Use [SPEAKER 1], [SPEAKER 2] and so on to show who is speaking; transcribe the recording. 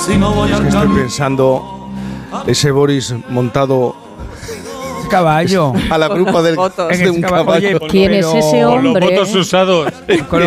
[SPEAKER 1] si no voy
[SPEAKER 2] Es
[SPEAKER 1] al
[SPEAKER 2] que estoy
[SPEAKER 1] campo.
[SPEAKER 2] pensando ese Boris montado
[SPEAKER 3] Caballo.
[SPEAKER 2] a la grupa de
[SPEAKER 3] En
[SPEAKER 2] un
[SPEAKER 3] ese caballo.
[SPEAKER 2] caballo.
[SPEAKER 3] Oye,
[SPEAKER 4] ¿Quién es ese
[SPEAKER 5] Con los
[SPEAKER 4] hombre?
[SPEAKER 5] votos usados.
[SPEAKER 3] Con